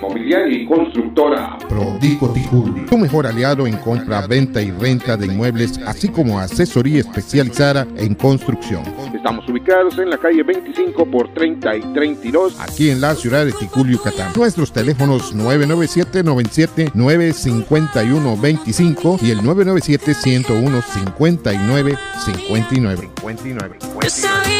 inmobiliaria y constructora. Prodico Ticul, tu mejor aliado en compra, venta y renta de inmuebles, así como asesoría especializada en construcción. Estamos ubicados en la calle 25 por 30 y 32, aquí en la ciudad de Ticul, Yucatán. Nuestros teléfonos 997-97-951-25 y el 997-101-5959.